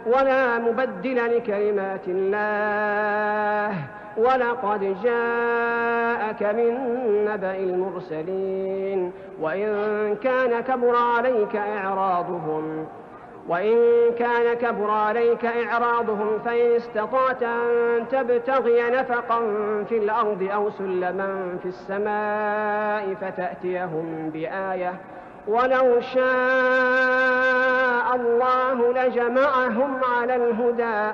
ولا مبدل لكلمات الله ولقد جاءك من نبأ المرسلين وإن كان كبر عليك إعراضهم فإن استطعت أن تبتغي نفقا في الأرض أو سلما في السماء فتأتيهم بآية ولو شاء الله لجمعهم على الهدى